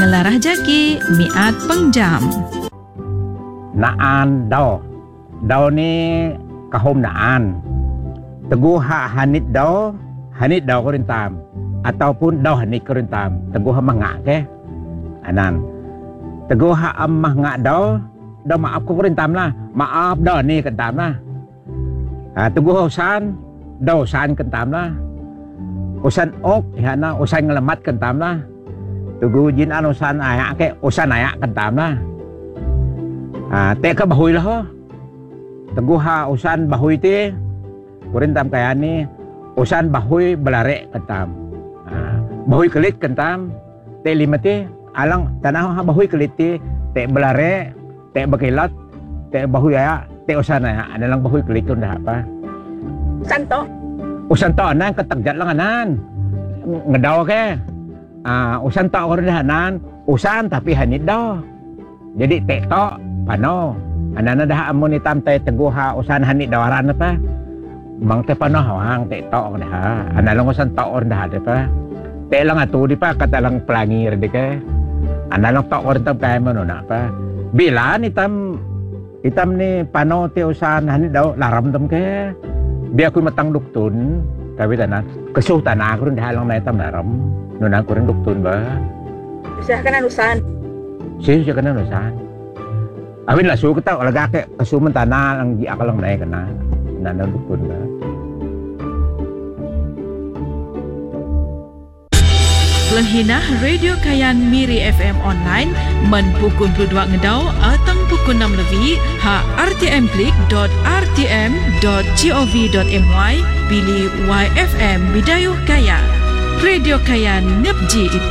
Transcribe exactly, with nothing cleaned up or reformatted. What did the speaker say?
ngelarah jaki miat pengjam. Naan daw. Daw ni kahom naan. Teguh ha hanit daw, hanit daw ko rin tam. Ataupun daw hanit ko rin tam. Teguh ha mangak ke. Anan. Teguh ha amah ngak daw, daw maaf ko rin tam lah. Maaf daw ni kan tam lah. Ha, teguh usan, daw usan kan tam lah. Usan ok, ya na, usan ngelamat kan tam lah. Teguh jin an usan ayak ke, usan ayak kan tam lah. Ha, te ka bahoy lah ho. Teguh ha usan bahoy ti, kurin tam kaya ni, usan bahoy belare kan tam. Ha, bahoy kelit kan tam, te lima ti, alang tanah ha bahoy kelit ti, te belare, te bakilat, te bahoy ayak, te usan ayak, ada lang bahoy kelit kun dah apa. Usan to? Usan to anan, ketagjat lang anan. Ngedaw ke. Ah, uh, usan to ko rin hanan, usan tapi hanit daw. Jadi te to, pano. Anan na dah amo ni tam tay teguh ha usan hanit dawaran apa. Mang te pano hawang te to ko dah. Anan lang usan to or dah pa. Te lang atu di pa kata lang pelangir di ke. Anan lang to or tam kay mo no na pa. Bila ni tam itam ni pano te usan hanit daw laram tam ke. Biar aku matang duktun, tapi tanah kesuh tanah aku dah lang na itam laram. Nuna aku rin duktun ba? Siya ka na usan. Siya siya ka na usan. Awin lah suka tau alaga ke kesuman tanah lang di akal lang na kana. Nana duktun ba? Lenghinah Radio Kayan Miri F M online men pukul dua ngedau atang pukul enam lebih ha r t m klik dot r t m dot gov dot my pilih Y F M Bidayuh Kayan. Radio Kayan nepji